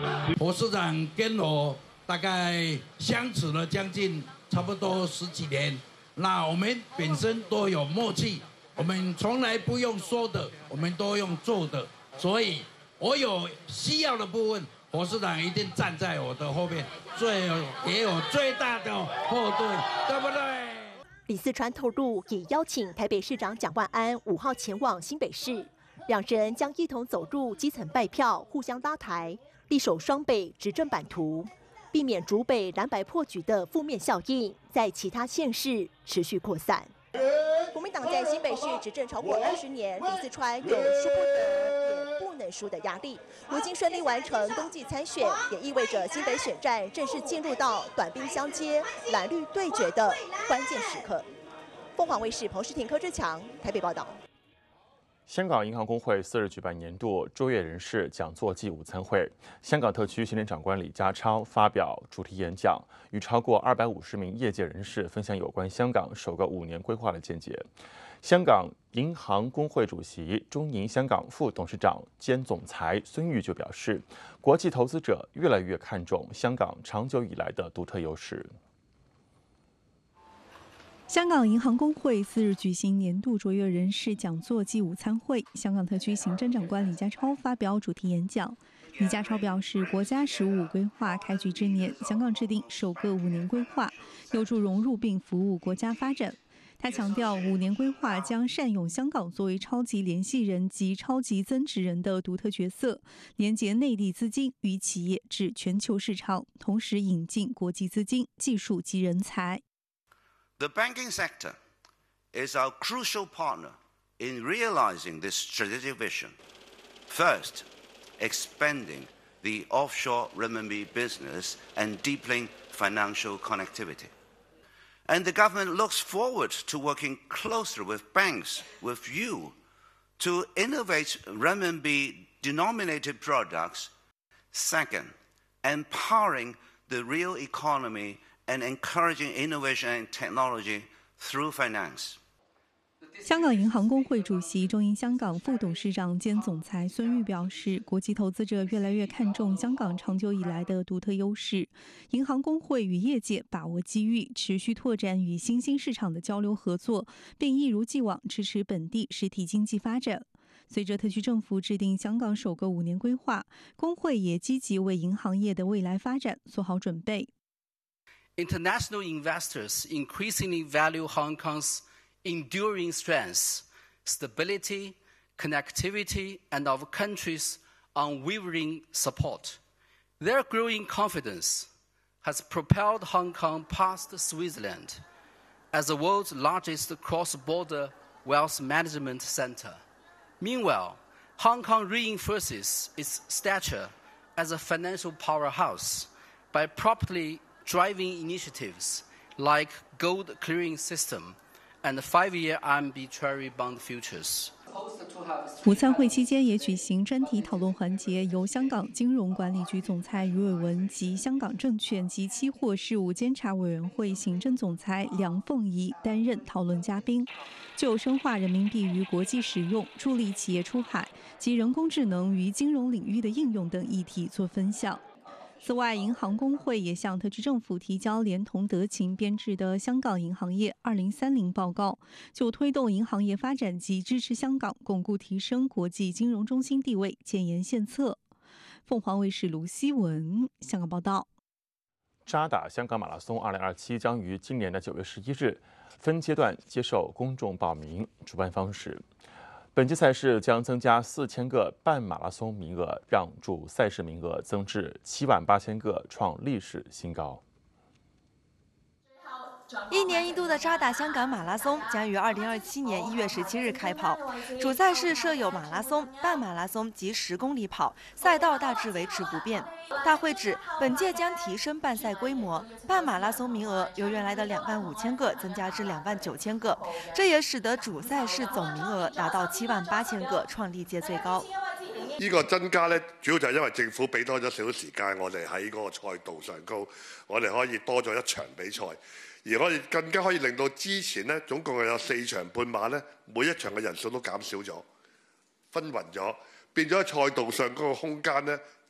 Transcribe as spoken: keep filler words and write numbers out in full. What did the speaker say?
侯市长跟我大概相处了将近差不多十几年，那我们本身都有默契，我们从来不用说的，我们都用做的，所以我有需要的部分，侯市长一定站在我的后面，最给我最大的后盾，对不对？ 李四川透露，也邀请台北市长蒋万安五号前往新北市，两人将一同走入基层拜票，互相拉抬，力守双北执政版图，避免竹北蓝白破局的负面效应在其他县市持续扩散。国民党在新北市执政超过二十年，李四川有输不得也不能输的压力。如今顺利完成登记参选，也意味着新北选战正式进入到短兵相接、蓝绿对决的关键时刻。凤凰卫视彭世廷、柯志强台北报道。 香港银行公会四日举办年度卓越人士讲座暨午餐会，香港特区行政长官李家超发表主题演讲，与超过二百五十名业界人士分享有关香港首个五年规划的见解。香港银行公会主席、中银香港副董事长兼总裁孙玉就表示，国际投资者越来越看重香港长久以来的独特优势。 香港银行公会四日举行年度卓越人士讲座暨午餐会，香港特区行政长官李家超发表主题演讲。李家超表示，国家“十五”规划开局之年，香港制定首个五年规划，有助融入并服务国家发展。他强调，五年规划将善用香港作为超级联系人及超级增值人的独特角色，连接内地资金与企业至全球市场，同时引进国际资金、技术及人才。 The banking sector is our crucial partner in realizing this strategic vision. First, expanding the offshore renminbi business and deepening financial connectivity. And the government looks forward to working closely with banks, with you, to innovate renminbi-denominated products. Second, empowering the real economy and encouraging innovation and technology through finance. 香港银行公会主席、中银香港副董事长兼总裁孙玉表示，国际投资者越来越看重香港长久以来的独特优势，银行公会与业界把握机遇，持续拓展与新兴市场的交流合作，并一如既往支持本地实体经济发展。随着特区政府制定香港首个五年规划，公会也积极为银行业的未来发展做好准备。 International investors increasingly value Hong Kong's enduring strengths, stability, connectivity, and our country's unwavering support. Their growing confidence has propelled Hong Kong past Switzerland as the world's largest cross-border wealth management center. Meanwhile, Hong Kong reinforces its stature as a financial powerhouse by properly driving initiatives like gold clearing system and five-year R M B Treasury bond futures. 午餐会期间也举行专题讨论环节，由香港金融管理局总裁余伟文及香港证券及期货事务监察委员会行政总裁梁凤仪担任讨论嘉宾，就深化人民币于国际使用、助力企业出海及人工智能于金融领域的应用等议题做分享。此外，银行公会也向特区政府提交连同德勤编制的《香港银行业二零三零报告》，就推动银行业发展及支持香港巩固提升国际金融中心地位建言献策。凤凰卫视卢希文香港报道。 渣打香港马拉松二零二七将于今年的九月十一日分阶段接受公众报名，主办方是。本届赛事将增加四千个半马拉松名额，让主赛事名额增至七万八千个，创历史新高。 一年一度的渣打香港马拉松将于二零二七年一月十七日开跑，主赛事设有马拉松、半马拉松及十公里跑，赛道大致维持不变。大会指，本届将提升办赛规模，半马拉松名额由原来的两万五千个增加至两万九千个，这也使得主赛事总名额达到七万八千个，创历届最高。 呢個增加咧，主要就係因為政府俾多咗少少時間，我哋喺嗰個賽道上高，我哋可以多咗一場比賽。而我哋更加可以令到之前咧總共有四場半馬咧，每一場嘅人數都減少咗，分勻咗，變咗喺賽道上嗰個空間咧